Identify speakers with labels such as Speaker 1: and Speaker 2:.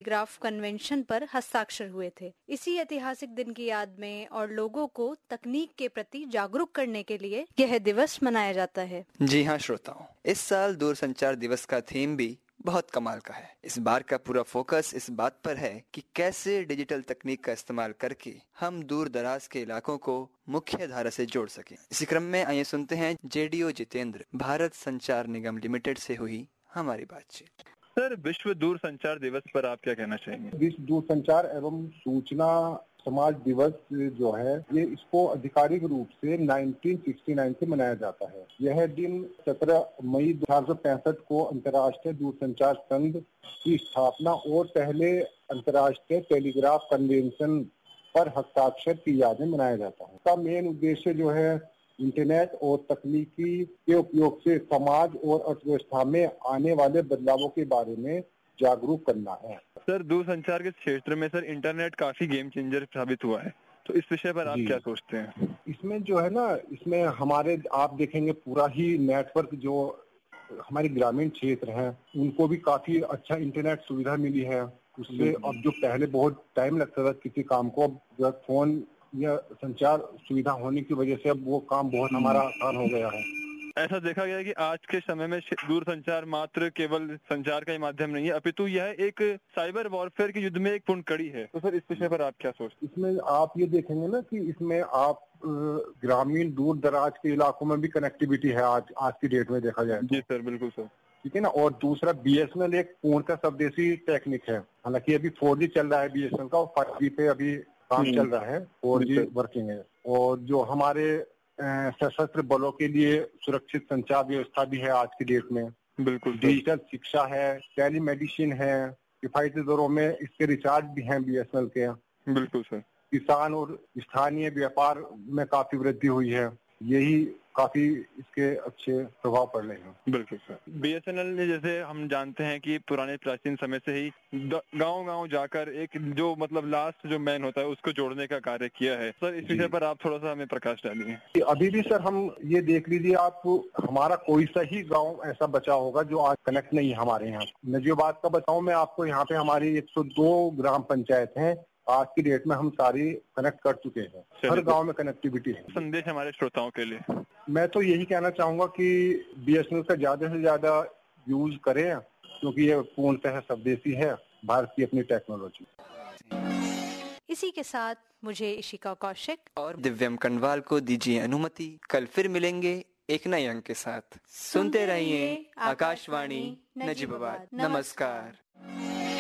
Speaker 1: Telegraph convention पर हस्ताक्षर हुए थे। इसी ऐतिहासिक दिन की याद में और लोगों को तकनीक के प्रति जागरूक करने के लिए यह दिवस मनाया जाता है।
Speaker 2: जी हाँ श्रोताओं, इस साल दूरसंचार दिवस का थीम भी बहुत कमाल का है। इस बार का पूरा फोकस इस बात पर है कि कैसे डिजिटल तकनीक का इस्तेमाल करके हम दूर दराज के इलाकों को मुख्य धारा से जोड़ सकें। इसी क्रम में आइए सुनते हैं जेडीओ जितेंद्र, भारत संचार निगम लिमिटेड से हुई हमारी बातचीत।
Speaker 3: सर, विश्व दूरसंचार दिवस पर आप क्या कहना चाहेंगे?
Speaker 4: विश्व दूरसंचार एवं सूचना समाज दिवस जो है, ये इसको आधिकारिक रूप से 1969 से मनाया जाता है। यह दिन 17 मई 1865 को अंतर्राष्ट्रीय दूरसंचार संघ की स्थापना और पहले अंतर्राष्ट्रीय टेलीग्राफ कन्वेंशन पर हस्ताक्षर की याद में मनाया जाता है। इसका मेन उद्देश्य जो है, इंटरनेट और तकनीकी के उपयोग से समाज और अर्थव्यवस्था में आने वाले बदलावों के बारे में जागरूक करना है।
Speaker 3: सर, दूरसंचार के क्षेत्र में सर इंटरनेट काफी गेम चेंजर साबित हुआ है, तो इस विषय पर आप क्या सोचते हैं?
Speaker 4: इसमें जो है ना, इसमें हमारे आप देखेंगे पूरा ही नेटवर्क जो हमारे ग्रामीण क्षेत्र हैं उनको भी काफी अच्छा इंटरनेट सुविधा मिली है। उससे अब जो पहले बहुत टाइम लगता था किसी काम को, अब फोन या संचार सुविधा होने की वजह से अब वो काम बहुत हमारा आसान हो गया है।
Speaker 3: ऐसा देखा गया है कि आज के समय में दूरसंचार मात्र केवल संचार का ही माध्यम नहीं है, अपितु यह एक साइबर वॉरफेयर के युद्ध में एक पूर्ण कड़ी है। तो सर, इस विषय पर आप क्या सोचते हैं?
Speaker 4: इसमें आप ये देखेंगे ना कि इसमें आप ग्रामीण दूर दराज के इलाकों में भी कनेक्टिविटी है आज की डेट में देखा जाए।
Speaker 3: जी सर, बिल्कुल सर।
Speaker 4: ठीक है ना। और दूसरा, बीएसएनएल एक पूर्णतः स्वदेशी टेक्निक है। हालांकि अभी 4G चल रहा है बीएसएनएल का, और 5G पे अभी काम चल रहा है, 4G वर्किंग है। और जो हमारे सशस्त्र बलों के लिए सुरक्षित संचार व्यवस्था भी है आज की डेट में।
Speaker 3: बिल्कुल।
Speaker 4: डिजिटल शिक्षा है, टेलीमेडिसिन है, किफायती दरों में इसके रिचार्ज भी हैं बीएसएनएल के।
Speaker 3: बिल्कुल सर।
Speaker 4: किसान और स्थानीय व्यापार में काफी वृद्धि हुई है। यही काफी इसके अच्छे प्रभाव पड़ रहे हैं।
Speaker 3: बिल्कुल सर। बीएसएनएल ने, जैसे हम जानते हैं कि पुराने प्राचीन समय से ही गांव-गांव जाकर एक जो मतलब लास्ट जो मैन होता है उसको जोड़ने का कार्य किया है। सर, इस विषय पर आप थोड़ा सा हमें प्रकाश डालिए।
Speaker 4: अभी भी सर हम ये देख लीजिए, आप हमारा कोई सा ही गाँव ऐसा बचा होगा जो आज कनेक्ट नहीं है हमारे यहाँ। नजीबाबाद का बताऊँ मैं आपको, यहाँ पे हमारी 102 ग्राम पंचायत है। आज की डेट में हम सारी कनेक्ट कर चुके हैं। हर गांव में कनेक्टिविटी है।
Speaker 3: संदेश हमारे श्रोताओं के लिए
Speaker 4: मैं तो यही कहना चाहूंगा कि बीएसएनएल का ज्यादा से ज्यादा यूज करें, क्योंकि ये पूर्णतः स्वदेशी है, भारत की अपनी टेक्नोलॉजी।
Speaker 1: इसी के साथ मुझे इशिका कौशिक
Speaker 2: और दिव्यम कनवाल को दीजिए अनुमति। कल फिर मिलेंगे एक नए अंक के साथ। सुनते रहिए आकाशवाणी नजीबाबाद। नमस्कार।